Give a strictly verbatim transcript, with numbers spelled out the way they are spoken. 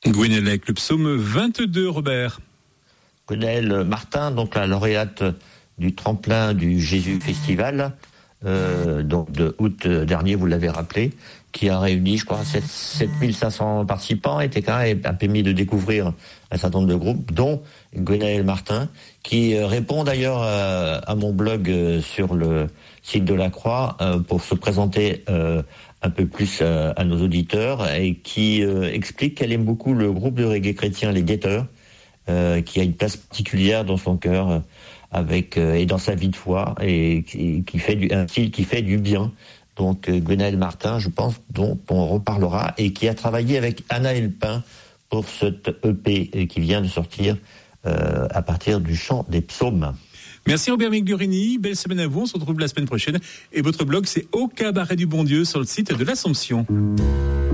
Gwenaëlle, le psaume vingt-deux, Robert. Gwenaëlle Martin, donc la lauréate du tremplin du Jésus Festival, euh, donc de août dernier, vous l'avez rappelé, qui a réuni, je crois, sept mille cinq cents participants, et quand même a permis de découvrir un certain nombre de groupes, dont Gwenaëlle Martin, qui répond d'ailleurs à, à mon blog sur le site de la Croix euh, pour se présenter euh, un peu plus à, à nos auditeurs, et qui euh, explique qu'elle aime beaucoup le groupe de reggae chrétien Les Guetteurs, euh, qui a une place particulière dans son cœur euh, avec euh, et dans sa vie de foi, et, et qui fait du, un style qui fait du bien. Donc euh, Gwenaëlle Martin, je pense, dont on reparlera, et qui a travaillé avec Anna Elpin pour cet E P qui vient de sortir euh, à partir du chant des psaumes. Merci Robert Migliorini, belle semaine à vous, on se retrouve la semaine prochaine. Et votre blog, c'est Au Cabaret du Bon Dieu sur le site de l'Assomption.